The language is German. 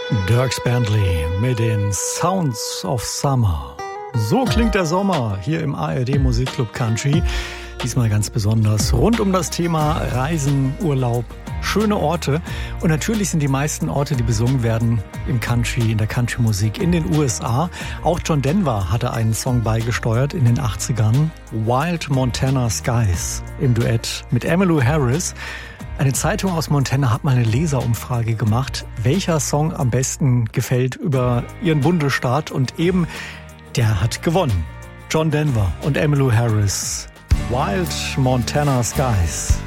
Dierks Bentley mit den Sounds of Summer. So klingt der Sommer hier im ARD Musikclub Country. Diesmal ganz besonders rund um das Thema Reisen, Urlaub, schöne Orte. Und natürlich sind die meisten Orte, die besungen werden im Country, in der Country-Musik in den USA. Auch John Denver hatte einen Song beigesteuert in den 80ern. Wild Montana Skies im Duett mit Emmylou Harris. Eine Zeitung aus Montana hat mal eine Leserumfrage gemacht, welcher Song am besten gefällt über ihren Bundesstaat. Und eben, der hat gewonnen. John Denver und Emmylou Harris. Wild Montana Skies.